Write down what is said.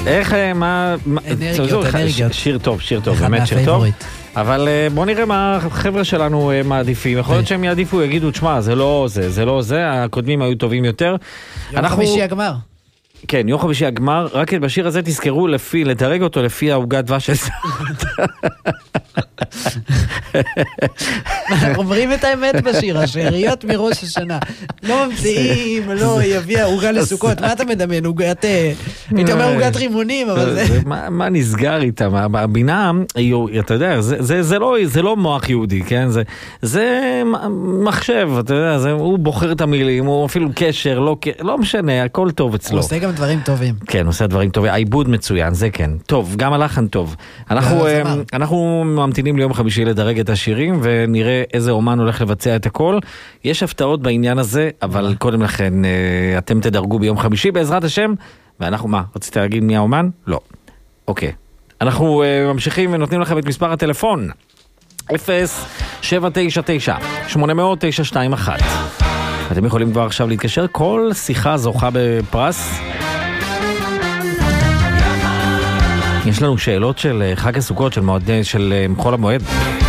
איך, מה... אנרגיות. שיר טוב, באמת שיר טוב. אבל בוא נראה מה החבר'ה שלנו מעדיפים. יכול להיות שהם יעדיפו, יגידו, תשמע, זה לא זה, הקודמים היו טובים יותר. יום חמישי הגמר. כן, יום חמישי הגמר, רק בשיר הזה תזכרו לדרג אותו לפי העוגת דבש של סבתא. אומרים את האמת בשיר, השאריות מראש השנה. לא ממציאים, לא יביע עוגה לסוכות. מה אתה מדמיין? עוגת... היית אומר עוגת רימונים, אבל זה... מה נסגר איתם? הבינה, אתה יודע, זה לא מוח יהודי, כן? זה מחשב, אתה יודע, הוא בוחר את המילים, הוא אפילו קשר, לא משנה, הכל טוב אצלו. הוא עושה גם דברים טובים. כן, עושה דברים טובים. העיבוד מצוין, זה כן. טוב, גם הלחן טוב. אנחנו ממתינים ליום חמישי לדרג את השירים, ונראה איזה אומן הולך לבצע את הכל. יש הפתעות בעניין הזה, אבל קודם לכן אתם תדרגו ביום חמישי בעזרת השם, ואנחנו, מה? רציתי להגיד מי האומן? לא. אוקיי. אנחנו ממשיכים ונותנים לכם את מספר הטלפון. 0-799-800-921. אתם יכולים כבר עכשיו להתקשר, כל שיחה זוכה בפרס. יש לנו שאלות של חג הסוכות, של חול המועד.